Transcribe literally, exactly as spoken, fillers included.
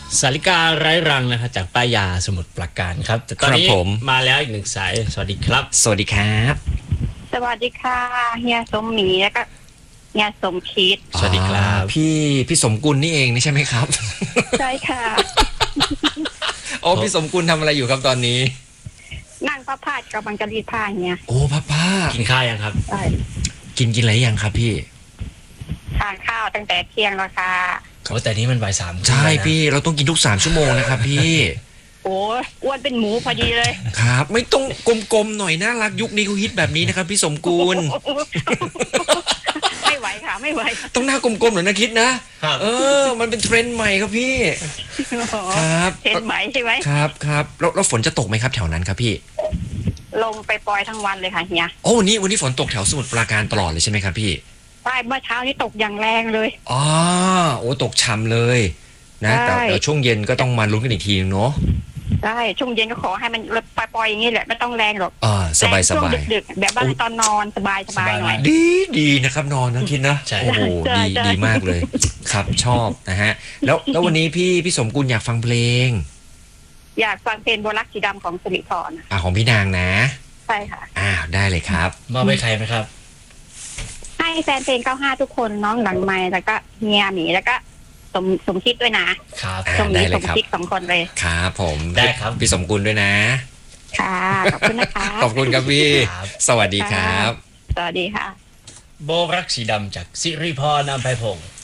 สาริกาไร้รังนะครับจากป้ายาสมุทรปราการครับแต่ตอนนี้มาแล้วอีกหนึ่งสายสวัสดีครับสวัสดีครับสวัสดีค่ะเฮียสมหมีแล้วก็เฮียสมคิดสวัสดีครับพี่พี่สมกุลนี่เองนี่ใช่ไหมครับใช่ค่ะโอ้พี่สมกุลทำอะไรอยู่ครับตอนนี้นั่งพับผ้ากำลังจะรีดผ้าเฮียโอ้พับผ้ากินข้าวยังครับใช่กินกินอะไรยังครับพี่ทานข้าวตั้งแต่เที่ยงแล้วค่ะโอ้แต่นี้มันบ่ายสามใช่พี่เราต้องกินทุกสามชั่วโมงนะครับพี่โอ้อ้วนเป็นหมูพอดีเลยครับไม่ต้องกลมๆหน่อยน่ารักยุคนี้เขาฮิตแบบนี้นะครับพี่สมกุลไม่ไหวค่ะไม่ไหวต้องหน้ากลมๆหน่อยนะคิดนะเออมันเป็นเทรนด์ใหม่ครับพี่ครับเทรนด์ใหม่ใช่ไหมครับครับแล้วแล้วฝนจะตกไหมครับแถวนั้นครับพี่ลงไปปล่อยทั้งวันเลยค่ะเฮียโอ้วันนี้วันนี้ฝนตกแถวสมุทรปราการตลอดเลยใช่ไหมครับพี่ใช่เมื่อเช้านี้ตกอย่างแรงเลยอ๋อโอ้ตกช่ำเลยนะแต่เดี๋ยวช่วงเย็นก็ต้องมาลุ้นกันอีกทีนึงเนาะใช่ช่วงเย็นก็ขอให้มันปล่อยๆอย่างนี้แหละไม่ต้องแรงหรอกอ่าสบายสบายดึกๆแบบบ้านตอนนอนสบายสบายหน่อยดีดีนะครับนอนนะคิดนะโอ้โหดีดีมากเลยครับชอบนะฮะแล้วแล้ววันนี้พี่พี่สมกุลอยากฟังเพลงอยากฟังเพลงโบรักสีดำของสิริพรอ่าของพี่นางนะใช่ค่ะอ้าวได้เลยครับมอบไปใครไหมครับให้แฟนเพลงเก้าห้าทุกคนน้องหลังไมค์แล้วก็เฮียหมีแล้วก็สมสมคิดด้วยนะครับสมหมีสมคิดสองคนเลยครับผมได้ครับพี่สมกุลด้วยนะค่ะขอบคุณนะคะขอบคุณครับพี่สวัสดีครับสวัสดีค่ะโบรักสีดำจากสิริพรอำไพพงศ์